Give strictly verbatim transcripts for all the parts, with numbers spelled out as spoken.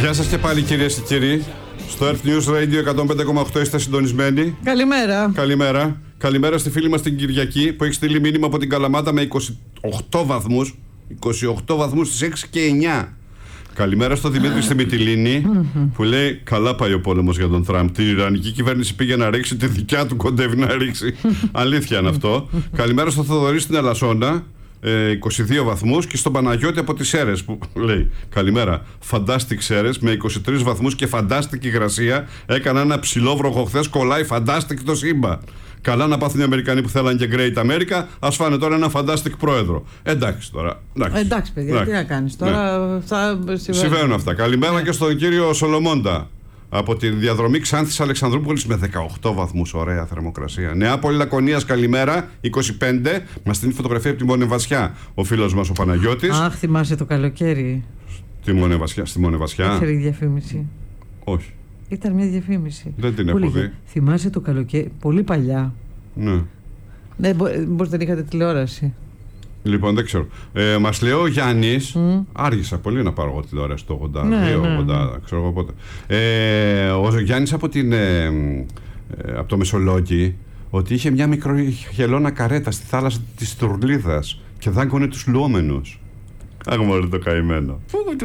Γεια σας και πάλι κυρίες και κύριοι. Στο Earth News Radio εκατόν πέντε κόμμα οκτώ είστε συντονισμένοι. Καλημέρα. Καλημέρα. Καλημέρα στη φίλη μας την Κυριακή που έχει στείλει μήνυμα από την Καλαμάτα με είκοσι οκτώ βαθμούς. είκοσι οκτώ βαθμούς στις έξι και εννιά. Καλημέρα στο Δημήτρη στη Μυτιλήνη που λέει: καλά πάει ο πόλεμος για τον Τραμπ. Την Ιρανική κυβέρνηση πήγε να ρίξει, τη δικιά του κοντεύει να ρίξει. Αλήθεια είναι αυτό. Καλημέρα στο Θοδωρή στην Ελασσόνα. είκοσι δύο βαθμούς και στον Παναγιώτη από τις Σέρρες που λέει: καλημέρα, Fantastic Σέρρες με είκοσι τρεις βαθμούς και φαντάστικη υγρασία. Έκανα ένα ψηλό βροχο χθες, κολλάει Fantastic το σύμπαν. Καλά να πάθουν οι Αμερικανοί που θέλαν και Great America. Ας φάνε τώρα ένα Fantastic πρόεδρο. Εντάξει τώρα. Εντάξει, εντάξει παιδιά, εντάξει. Τι να κάνεις τώρα. Ναι. Αυτά συμβαίνουν αυτά. Καλημέρα ναι. και στον κύριο Σολομόντα από τη διαδρομή Ξάνθης Αλεξανδρούπολης με δεκαοκτώ βαθμούς. Ωραία θερμοκρασία. Νεάπολη Λακωνίας, καλημέρα, είκοσι πέντε. Μας στείλει φωτογραφία από τη Μονεβασιά ο φίλος μας ο Παναγιώτης. Αχ, θυμάσαι το καλοκαίρι. Τη Μονεβασιά, στη Μονεβασιά. Έφερε η διαφήμιση. Όχι. Ήταν μια διαφήμιση. Δεν την έχω δει. Θυμάσαι το καλοκαίρι, πολύ παλιά. Ναι. Ναι, μπορεί δεν είχατε τηλεόραση. Λοιπόν, δεν ξέρω. Ε, μας λέει ο Γιάννης, mm. άργησα πολύ να πάρω εγώ τηλεόραση το ογδόντα δύο, ναι, ναι, ογδόντα, ναι. ξέρω εγώ πότε. Ε, ο Γιάννης από, την, ε, ε, από το Μεσολόγγι, ότι είχε μια μικρό χελώνα καρέτα στη θάλασσα της Τουρλίδας και δάγκωνε τους λουόμενους. Άγμωρε το καημένο.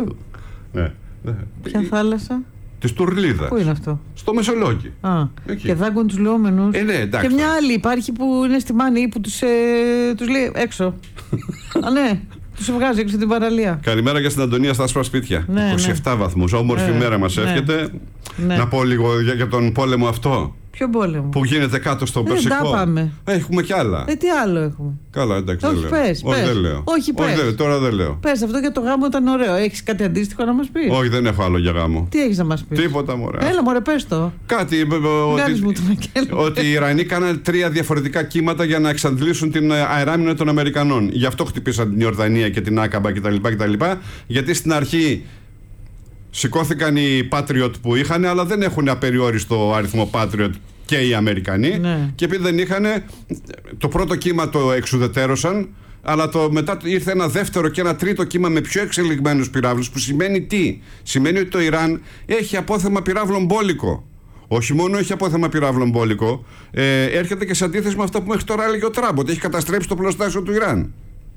Ναι. Ποια θάλασσα? Της Τουρλίδας. Πού είναι αυτό? Στο Μεσολόγγι. Α, και δάγκουν τους λουόμενους. Ε, ναι, εντάξει, και μια άλλη υπάρχει που είναι στη Μάνη που τους, ε, τους λέει έξω. Α, ναι, τους βγάζει έξω την παραλία. Καλημέρα και στην Αντωνία στα άσπρα σπίτια. Ναι, είκοσι επτά ναι. βαθμούς. Όμορφη ναι, μέρα μας ναι. εύχεται. Ναι. Να πω λίγο για, για τον πόλεμο αυτό. Ποιο πόλεμο? Που γίνεται κάτω στον ε, Περσικό. Δεν τα πάμε. Έχουμε κι άλλα. Ε, τι άλλο έχουμε? Καλά, εντάξει. Όχι, δεν πες, λέω. Όχι, πες. δεν λέω. Όχι, πες. Όχι, δεν, τώρα δεν λέω. Πες, αυτό για το γάμο ήταν ωραίο. Έχεις κάτι αντίστοιχο να μας πεις? Όχι, δεν έχω άλλο για γάμο. Τι έχεις να μας πεις? Τίποτα, μωρέ. Έλα, μωρέ, πες το. Κάτι. Ότι, ότι οι Ιρανοί κάνανε τρία διαφορετικά κύματα για να εξαντλήσουν την αεράμινα των Αμερικανών. Γι' αυτό χτυπήσαν την Ιορδανία και την Άκαμπα κτλ. Γιατί στην αρχή σηκώθηκαν οι Patriot που είχαν, αλλά δεν έχουν απεριόριστο αριθμό Patriot και οι Αμερικανοί. Ναι. Και επειδή δεν είχαν, το πρώτο κύμα το εξουδετέρωσαν, αλλά το, μετά ήρθε ένα δεύτερο και ένα τρίτο κύμα με πιο εξελιγμένους πυράβλους, που σημαίνει τι? Σημαίνει ότι το Ιράν έχει απόθεμα πυράβλων μπόλικο. Όχι μόνο έχει απόθεμα πυράβλων μπόλικο, ε, έρχεται και σε αντίθεση με αυτά που μέχρι τώρα έλεγε ο Τραμπ, ότι έχει καταστρέψει το πλωστάσιο του Ιράν.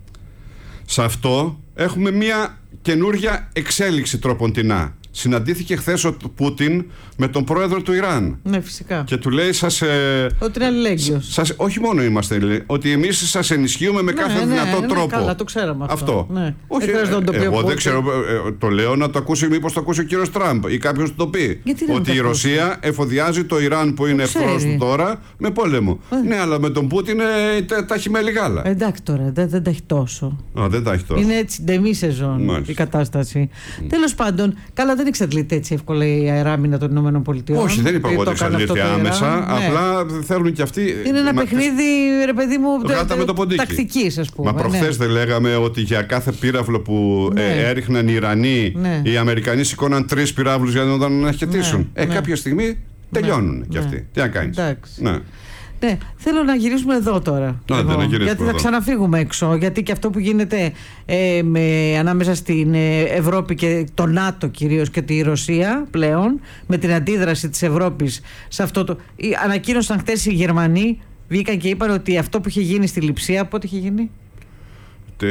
Σε αυτό έχουμε μια καινούργια εξέλιξη τροποντινά. Συναντήθηκε χθες ο Πούτιν με τον πρόεδρο του Ιράν. Ναι, φυσικά. Και του λέει σας... Ε, ότι είναι αλληλέγγυος. Σας, όχι μόνο είμαστε, λέει, ότι εμείς σας ενισχύουμε με ναι, κάθε ναι, δυνατό ναι, τρόπο. Ναι, καλά, το ξέραμε αυτό. αυτό. Ναι. Όχι, ε, ε, εγώ δεν ξέρω, ε, το λέω να το ακούσει, μήπως το ακούσει ο κύριος Τραμπ ή κάποιος το πει. Ότι η Ρωσία εφοδιάζει το Ιράν που είναι εχθρός του τώρα με πόλεμο. Ε. Ναι, αλλά με τον Πούτιν ε, τα, τα έχει μέλη γάλα. Εντάξει τώρα, δεν, δεν τα έχει τόσο. Α, δεν τα έχει τόσο. Είναι έτσι ντεμή σεζόν η κατάσταση. Mm. Τέλος πάντων, καλά, δεν εξαντλείται έτσι εύκολα η αεράμινα των Ηνωμένων Πολιτειών. Όχι, δεν είπα εγώ ότι εξαντλείται άμεσα. Απλά ναι. θέλουν κι αυτοί. Είναι ένα μα... παιχνίδι, ρε παιδί μου, τακτικής, ας πούμε. Μα προχθές ναι. δεν λέγαμε ότι για κάθε πύραυλο που ναι. ε, έριχναν οι Ιρανοί, ναι. οι Αμερικανοί σηκώναν τρεις πυράβλους για να τον αναχαιτήσουν. Ναι. Ε, ναι. κάποια στιγμή τελειώνουν ναι. κι αυτοί. Ναι. Τι να κάνεις. Ναι. Ναι, θέλω να γυρίσουμε εδώ τώρα. Να, εδώ, γιατί θα εδώ. ξαναφύγουμε έξω. Γιατί και αυτό που γίνεται ε, με, ανάμεσα στην ε, Ευρώπη και το ΝΑΤΟ κυρίως και τη Ρωσία πλέον, με την αντίδραση της Ευρώπης σε αυτό το. Ανακοίνωσαν χτες οι Γερμανοί, βγήκαν και είπαν ότι αυτό που είχε γίνει στη Λειψία, πότε είχε γίνει? Τε...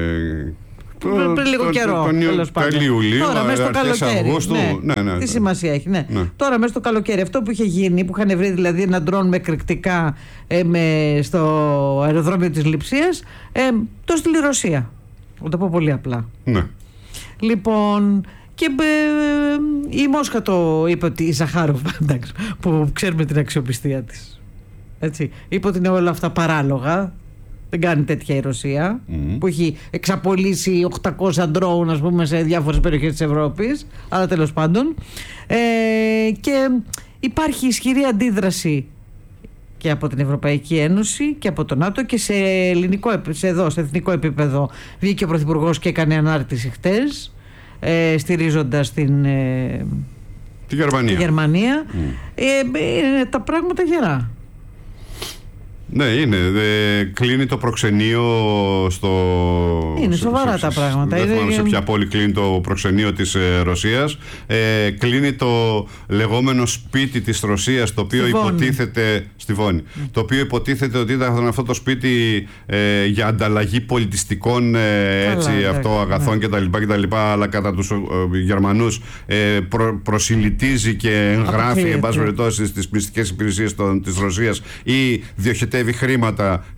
Πριν, πριν λίγο το, καιρό. Τέλη Ιουλίου, τώρα μέσα στο καλοκαίρι. Ναι. Ναι, ναι, ναι. Τι σημασία έχει. Ναι. Ναι. Τώρα μέσα στο καλοκαίρι. Αυτό που είχε γίνει, που είχαν βρει δηλαδή ένα ντρόν με εκρηκτικά ε, με, στο αεροδρόμιο της Λειψίας, ε, το στείλει η Ρωσία. Θα το πω πολύ απλά. Ναι. Λοιπόν. Και ε, η Μόσχα το είπε ότι η Ζαχάροφ, που ξέρουμε την αξιοπιστία της. Έτσι. Είπε ότι είναι όλα αυτά παράλογα. Δεν κάνει τέτοια η Ρωσία, mm. που έχει εξαπολύσει οκτακόσια ντρόουν, ας πούμε, σε διάφορες περιοχές της Ευρώπης. Αλλά τέλος πάντων. Ε, και υπάρχει ισχυρή αντίδραση και από την Ευρωπαϊκή Ένωση και από το ΝΑΤΟ και σε, ελληνικό, σε, εδώ, σε εθνικό επίπεδο. Βγήκε ο Πρωθυπουργός και έκανε ανάρτηση χτες, ε, στηρίζοντας την, ε, τη Γερμανία. Τη Γερμανία. Mm. Ε, ε, τα πράγματα γερά. Ναι, είναι. Ε, κλείνει το προξενείο στο... Είναι σοβαρά σε, τα πράγματα. Δεν θυμάμαι είναι... σε ποια πόλη κλείνει το προξενείο της ε, Ρωσίας. Ε, κλείνει το λεγόμενο σπίτι της Ρωσίας, το οποίο στη υποτίθεται... Στη Βόνη. Mm. Το οποίο υποτίθεται ότι ήταν αυτό το σπίτι ε, για ανταλλαγή πολιτιστικών ε, έτσι, Καλά, αυτό, ναι. αγαθών κτλ, κτλ. Αλλά κατά τους ε, Γερμανούς ε, προ, προσιλητίζει και εγγράφει, εν πάση περιπτώσει, στις μυστικές υπηρεσίες της Ρωσίας ή διοχετεύει χρήματα